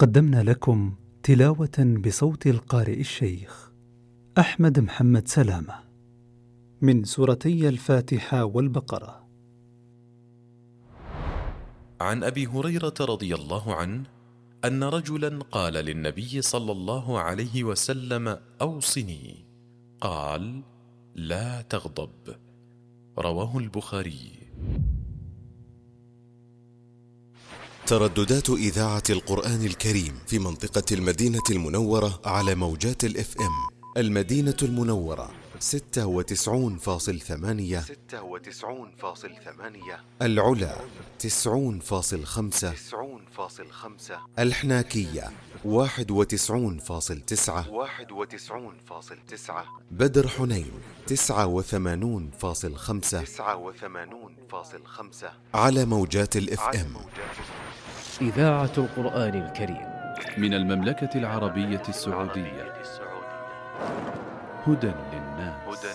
قدمنا لكم تلاوة بصوت القارئ الشيخ أحمد محمد سلامة من سورتي الفاتحة والبقرة. عن أبي هريرة رضي الله عنه أن رجلا قال للنبي صلى الله عليه وسلم: أوصني. قال: لا تغضب. رواه البخاري. ترددات إذاعة القرآن الكريم في منطقة المدينة المنورة على موجات الFM. المدينة المنورة 96.8، العلا 90.5، الحناكية 91.9، بدر حنين 89.5 على موجات الFM. إذاعة القرآن الكريم من المملكة العربية السعودية. هدى للناس.